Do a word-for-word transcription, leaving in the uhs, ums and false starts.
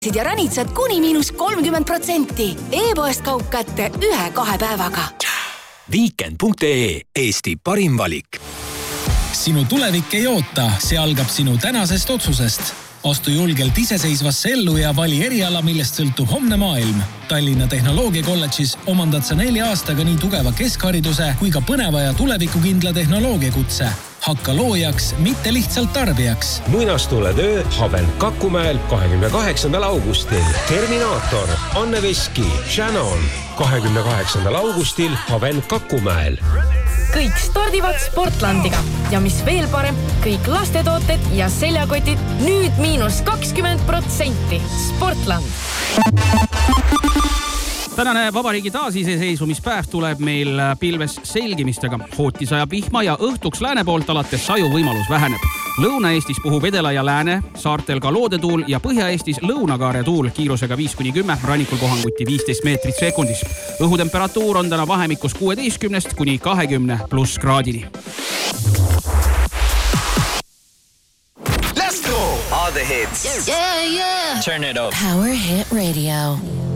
ja ranitsad kuni miinus kolmkümmend protsenti. E-poest kaup kätte ühe-kahe päevaga. Weekend punkt ee, Eesti parim valik. Sinu tulevik ei oota, see algab sinu tänasest otsusest. Astu julgelt iseseisvasse ellu ja vali eriala, millest sõltub homne maailm. Tallinna Tehnoloogiakolledžis omandad sa nelja aastaga nii tugeva keskhariduse kui ka põneva ja tulevikukindla tehnoloogiakutse. Hakka loojaks, mitte lihtsalt tarbijaks. Muinastule töö Haven Kakumäel kahekümne kaheksandal augustil. Terminaator, Anne Veski, Shannon. kahekümne kaheksandal augustil Haven Kakumäel. Kõik stardivad Sportlandiga ja mis veel parem, kõik lastetooted ja seljakotid nüüd miinus kakskümmend protsenti. Sportland. Tänane vabariigi taasiseseisvumispäev tuleb meil pilves selgimistega. Hooti sajab vihma ja õhtuks lääne poolt alates saju võimalus väheneb. Lõuna-Eestis puhub edela ja lääne, saartel ka loodetuul ja Põhja-Eestis lõunakaare tuul kiirusega viis kuni kümme, rannikul kohanguti viisteist meetrit sekundis. Õhutemperatuur on täna vahemikus kuueteistkümnest kuni kahekümne pluss kraadini. Let's go! All the hits. Yeah, yeah. Turn it up. Power Hit Radio.